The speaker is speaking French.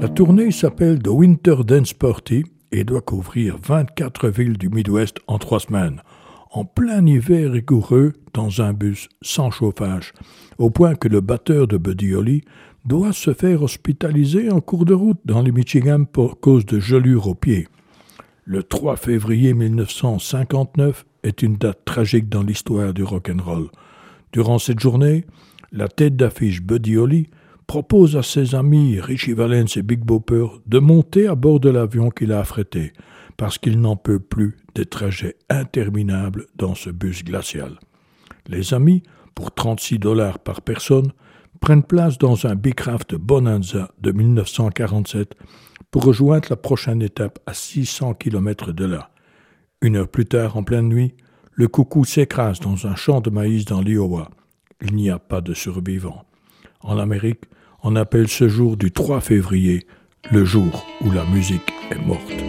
La tournée s'appelle The Winter Dance Party et doit couvrir 24 villes du Midwest en 3 semaines, en plein hiver rigoureux dans un bus sans chauffage, au point que le batteur de Buddy Holly doit se faire hospitaliser en cours de route dans le Michigan pour cause de gelures aux pieds. Le 3 février 1959 est une date tragique dans l'histoire du rock'n'roll. Durant cette journée, la tête d'affiche Buddy Holly propose à ses amis Richie Valens et Big Bopper de monter à bord de l'avion qu'il a affrété, parce qu'il n'en peut plus des trajets interminables dans ce bus glacial. Les amis, pour $36 par personne, prennent place dans un Beechcraft Bonanza de 1947 pour rejoindre la prochaine étape à 600 km de là. 1 heure plus tard, en pleine nuit, le coucou s'écrase dans un champ de maïs dans l'Iowa. Il n'y a pas de survivants. En Amérique, on appelle ce jour du 3 février le jour où la musique est morte.